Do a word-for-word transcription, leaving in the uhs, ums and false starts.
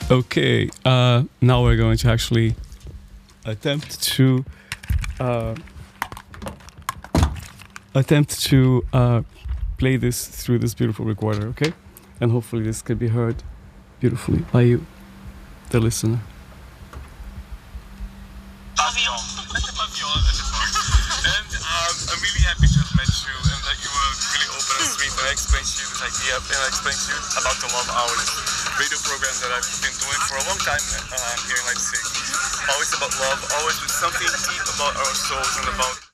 Okay, uh, now we're going to actually attempt to uh, attempt to uh, play this through this beautiful recorder, okay? And hopefully this can be heard beautifully by you, the listener. And um, I'm really happy to have met you and that you were really open and sweet, and I explained to you this idea and I explained to you about the Love Hours radio program that I've been doing for a long time uh, here in Leipzig. Always about love, always with something deep about our souls and about